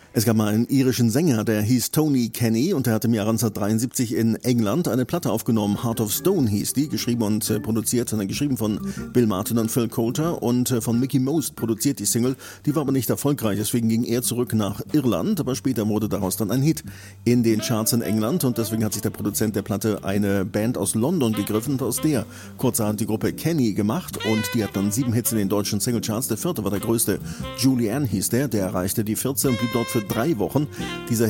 Es gab mal einen irischen Sänger, der hieß Tony Kenny und der hatte im Jahr 1973 in England eine Platte aufgenommen. Heart of Stone hieß die, geschrieben und produziert, geschrieben von Bill Martin und Phil Coulter und von Mickey Most produziert die Single. Die war aber nicht erfolgreich, deswegen ging er zurück nach Irland, aber später wurde daraus dann ein Hit in den Charts in England und deswegen hat sich der Produzent der Platte eine Band aus London gegriffen und aus der kurzerhand die Gruppe Kenny gemacht und die hat dann 7 Hits in den deutschen Singlecharts. Der 4. war der größte, Julianne hieß der erreichte die 14 und blieb dort für 3 Wochen. Dieser